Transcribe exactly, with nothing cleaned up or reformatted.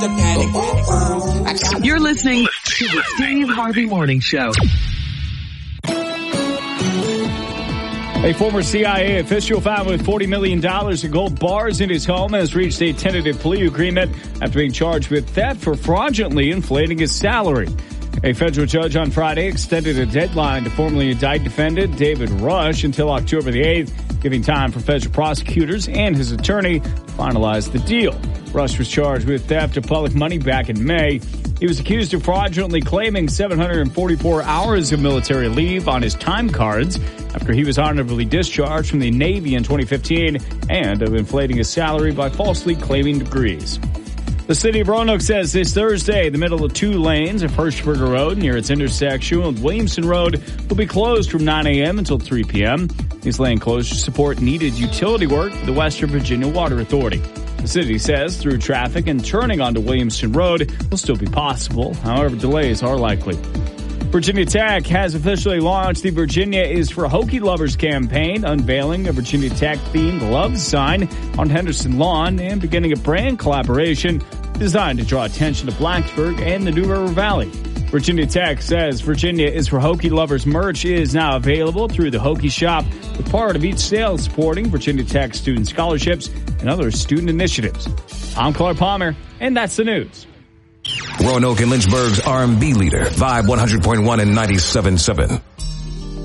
You're listening to the Steve Harvey Morning Show. A former C I A official found with forty million dollars in gold bars in his home has reached a tentative plea agreement after being charged with theft for fraudulently inflating his salary. A federal judge on Friday extended a deadline to formally indict defendant David Rush until October the eighth, giving time for federal prosecutors and his attorney to finalize the deal. Rush was charged with theft of public money back in May. He was accused of fraudulently claiming seven hundred forty-four hours of military leave on his time cards after he was honorably discharged from the Navy in twenty fifteen and of inflating his salary by falsely claiming degrees. The city of Roanoke says this Thursday the middle of two lanes of Hirschberger Road near its intersection with Williamson Road will be closed from nine a.m. until three p.m. These lane closures support needed utility work for the Western Virginia Water Authority. The city says through traffic and turning onto Williamson Road will still be possible. However, delays are likely. Virginia Tech has officially launched the Virginia is for Hokie Lovers campaign, unveiling a Virginia Tech-themed love sign on Henderson Lawn and beginning a brand collaboration designed to draw attention to Blacksburg and the New River Valley. Virginia Tech says Virginia is for Hokie Lovers merch is now available through the Hokie Shop, with part of each sale supporting Virginia Tech student scholarships and other student initiatives. I'm Clark Palmer, and that's the news. Roanoke and Lynchburg's R and B leader, Vibe one hundred point one and ninety-seven point seven.